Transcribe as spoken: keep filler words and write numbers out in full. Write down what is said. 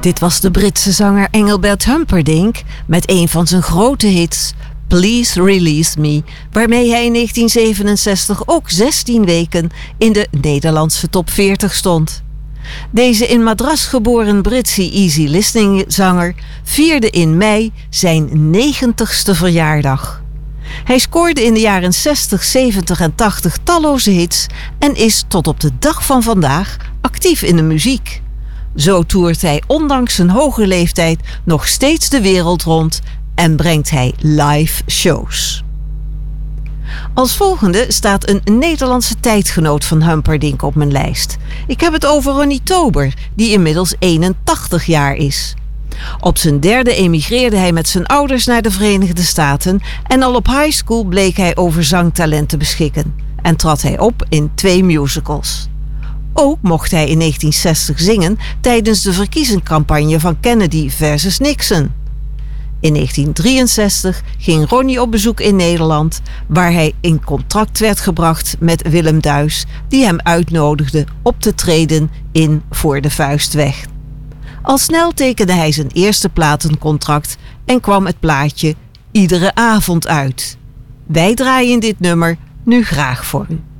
Dit was de Britse zanger Engelbert Humperdinck met een van zijn grote hits, Please Release Me, waarmee hij in negentien zevenenzestig ook zestien weken in de Nederlandse top veertig stond. Deze in Madras geboren Britse easy listening zanger vierde in mei zijn negentigste verjaardag. Hij scoorde in de jaren zestig, zeventig en tachtig talloze hits en is tot op de dag van vandaag actief in de muziek. Zo toert hij ondanks zijn hoge leeftijd nog steeds de wereld rond en brengt hij live shows. Als volgende staat een Nederlandse tijdgenoot van Humperdinck op mijn lijst. Ik heb het over Ronnie Tober, die inmiddels eenentachtig jaar is. Op zijn derde emigreerde hij met zijn ouders naar de Verenigde Staten en al op high school bleek hij over zangtalent te beschikken en trad hij op in twee musicals. Ook mocht hij in negentien zestig zingen tijdens de verkiezingscampagne van Kennedy versus Nixon. In negentien drieënzestig ging Ronnie op bezoek in Nederland, waar hij in contact werd gebracht met Willem Duis, die hem uitnodigde op te treden in Voor de Vuist Weg. Al snel tekende hij zijn eerste platencontract en kwam het plaatje Iedere Avond uit. Wij draaien dit nummer nu graag voor u.